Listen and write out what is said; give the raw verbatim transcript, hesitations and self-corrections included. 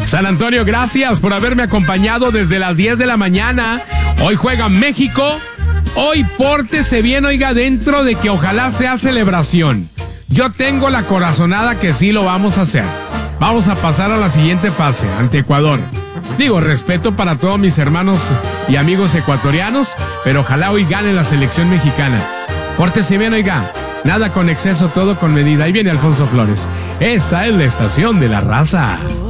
San Antonio, gracias por haberme acompañado desde las diez de la mañana. Hoy juega México. Hoy pórtese bien, oiga, dentro de que ojalá sea celebración. Yo tengo la corazonada que sí lo vamos a hacer. Vamos a pasar a la siguiente fase, ante Ecuador. Digo, respeto para todos mis hermanos y amigos ecuatorianos, pero ojalá hoy gane la selección mexicana. Pórtese bien, oiga. Nada con exceso, todo con medida. Ahí viene Alfonso Flores. Esta es la estación de la raza.